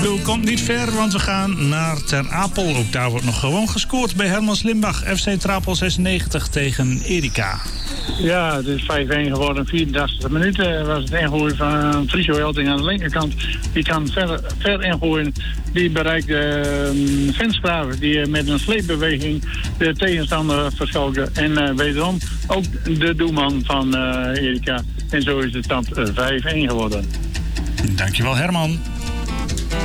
U komt niet ver, want we gaan naar Ter Apel. Ook daar wordt nog gewoon gescoord bij Hermans Limbach. FC Ter Apel 96 tegen Erika. Ja, het is 5-1 geworden. 84e minuut was het ingooien van Friso Elting aan de linkerkant. Die kan ver ingooien. Die bereikt Vensgraven, die met een sleepbeweging de tegenstander verschalkte. En wederom ook de doelman van Erika. En zo is de stand 5-1 geworden. Dankjewel, Herman.